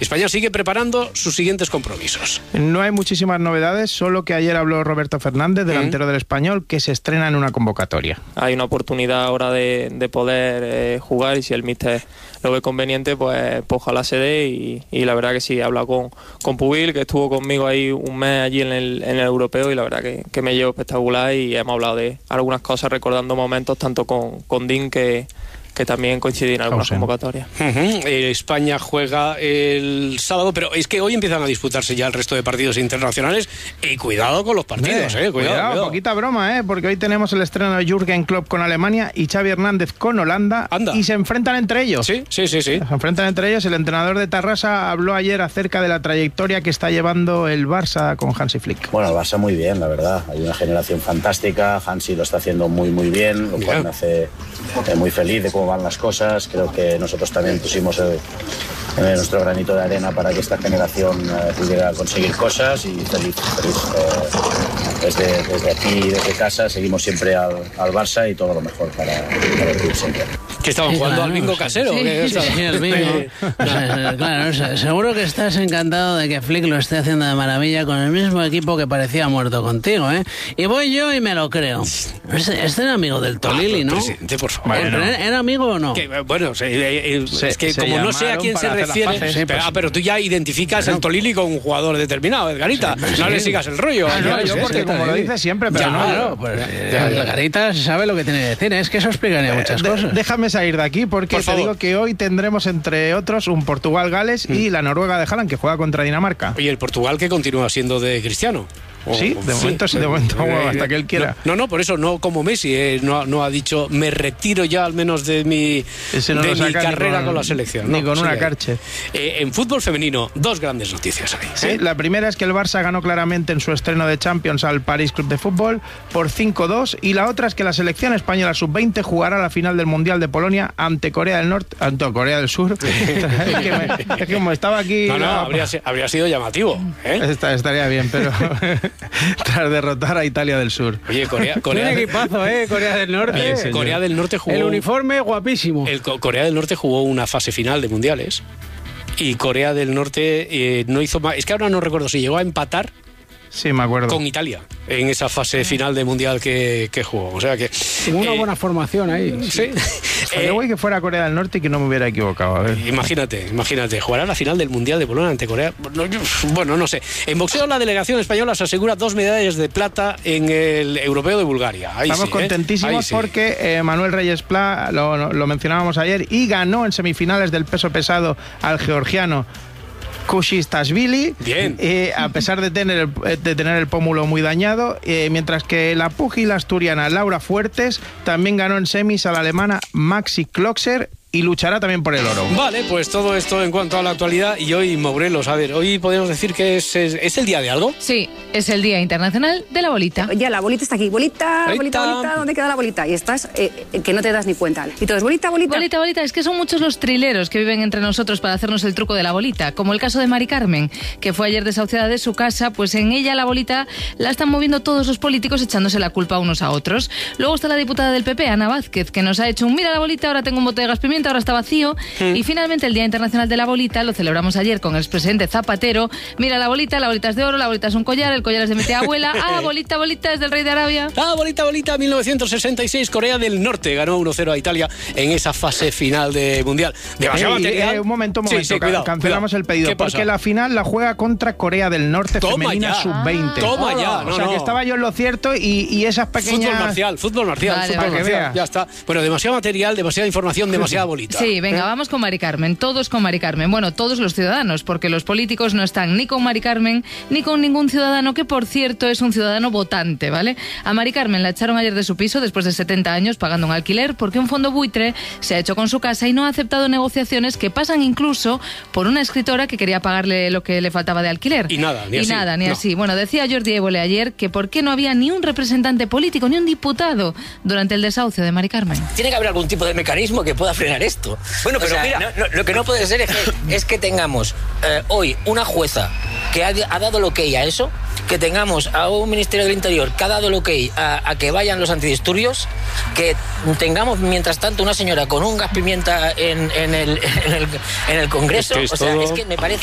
España sigue preparando sus siguientes compromisos. No hay muchísimas novedades, solo que ayer habló Roberto Fernández, delantero del Español, que se estrena en una convocatoria. Hay una oportunidad ahora de poder jugar, y si el míster lo ve conveniente, pues ojalá se dé, y la verdad que sí, he hablado con Pubil, que estuvo conmigo ahí un mes allí en el europeo, y la verdad que me llevo espectacular, y hemos hablado de algunas cosas, recordando momentos tanto con Dean, que también coinciden en algunas convocatorias. España juega el sábado, pero es que hoy empiezan a disputarse ya el resto de partidos internacionales, y cuidado con los partidos, cuidado. Poquita broma, porque hoy tenemos el estreno de Jürgen Klopp con Alemania y Xavi Hernández con Holanda. Anda. Y se enfrentan entre ellos. Sí. Se enfrentan entre ellos. El entrenador de Tarrasa habló ayer acerca de la trayectoria que está llevando el Barça con Hansi Flick. Bueno, el Barça muy bien, la verdad. Hay una generación fantástica, Hansi lo está haciendo muy muy bien, lo cual me hace muy feliz de cómo van las cosas. Creo que nosotros también pusimos nuestro granito de arena para que esta generación pudiera conseguir cosas, y feliz. Desde aquí, desde casa, seguimos siempre al Barça, y todo lo mejor para el club siempre. ¿Que estaban jugando al bingo casero? Sí, el bingo. Claro, seguro que estás encantado de que Flick lo esté haciendo de maravilla con el mismo equipo que parecía muerto contigo, ¿eh? Y voy yo y me lo creo. Este era amigo del Tolili, ¿no? Presidente, por favor. ¿Era amigo o no? Bueno, es que como no sé a quién se refiere, pero tú ya identificas el Tolili con un jugador determinado, Edgarita. No le sigas el rollo. Yo porque como lo dice siempre, pero no. Edgarita sabe lo que tiene que decir, es que eso explicaría muchas cosas. Déjame salir de aquí, porque te digo que hoy tendremos, entre otros, un Portugal-Gales y la Noruega de Haaland, que juega contra Dinamarca. Y el Portugal, que continúa siendo de Cristiano. Sí, de momento hasta que él quiera. No, por eso, no como Messi, no ha dicho, me retiro ya al menos de mi carrera con la selección. Ni con una Karcher. En fútbol femenino, dos grandes noticias ahí. Sí, la primera es que el Barça ganó claramente en su estreno de Champions al París Club de Fútbol por 5-2, y la otra es que la selección española sub-20 jugará la final del Mundial de Polonia ante Corea del Sur. es que como estaba aquí... Habría sido llamativo, ¿eh? Estaría bien, pero... tras derrotar a Italia del Sur. Oye, Corea un equipazo, Corea del Norte. Sí, Corea del Norte jugó... El uniforme guapísimo. Corea del Norte jugó una fase final de mundiales, y Corea del Norte no hizo más... Es que ahora no recuerdo si llegó a empatar. Sí, me acuerdo. Con Italia, en esa fase final de mundial que jugó. O sea que... Una buena formación ahí. Sí. Güey, que fuera Corea del Norte y que no me hubiera equivocado. A ver. Imagínate, jugará la final del Mundial de Polonia ante Corea. Bueno, no sé. En boxeo, la delegación española se asegura 2 medallas de plata en el Europeo de Bulgaria. Estamos contentísimos porque Manuel Reyes Pla, lo mencionábamos ayer, y ganó en semifinales del peso pesado al georgiano Kushistashvili, a pesar de tener el pómulo muy dañado, mientras que la púgila asturiana Laura Fuertes también ganó en semis a la alemana Maxi Kloxer, y luchará también por el oro. Vale, pues todo esto en cuanto a la actualidad. Y hoy, Morelos, a ver, hoy podemos decir que es el día de algo. Sí, es el Día Internacional de la Bolita. Ya, la bolita está aquí. Bolita, ¿dónde queda la bolita? Y estás que no te das ni cuenta. Y todo es bolita. Bolita, es que son muchos los trileros que viven entre nosotros para hacernos el truco de la bolita, como el caso de Mari Carmen, que fue ayer desahuciada de su casa. Pues en ella la bolita la están moviendo todos los políticos, echándose la culpa unos a otros. Luego está la diputada del PP, Ana Vázquez, que nos ha hecho un mira la bolita, ahora tengo un bote de gas pimienta, ahora está vacío. Y finalmente el Día Internacional de la Bolita lo celebramos ayer con el expresidente Zapatero. Mira la bolita es de oro, la bolita es un collar, el collar es de mi tía abuela. Bolita es del rey de Arabia. Bolita, 1966, Corea del Norte ganó 1-0 a Italia en esa fase final de Mundial. Demasiado material. Un momento, sí, cuidado, cancelamos el pedido, porque la final la juega contra Corea del Norte, femenina sub-20. Toma ya. O sea, que estaba yo en lo cierto, y esas pequeñas... Fútbol marcial. Ya está. Bueno, demasiado material, demasiada información, demasiada bolita. Sí, venga, vamos con Mari Carmen, todos con Mari Carmen. Bueno, todos los ciudadanos, porque los políticos no están ni con Mari Carmen ni con ningún ciudadano, que por cierto es un ciudadano votante, ¿vale? A Mari Carmen la echaron ayer de su piso después de 70 años pagando un alquiler, porque un fondo buitre se ha hecho con su casa y no ha aceptado negociaciones que pasan incluso por una escritora que quería pagarle lo que le faltaba de alquiler. Y nada, ni así. Bueno, decía Jordi Évole ayer que por qué no había ni un representante político, ni un diputado durante el desahucio de Mari Carmen. Tiene que haber algún tipo de mecanismo que pueda frenar esto. Bueno, pero mira, lo que no puede ser es que tengamos hoy una jueza que ha dado el ok a eso, que tengamos a un Ministerio del Interior que ha dado el ok a que vayan los antidisturbios, que tengamos mientras tanto una señora con un gas pimienta en el Congreso. Es que me parece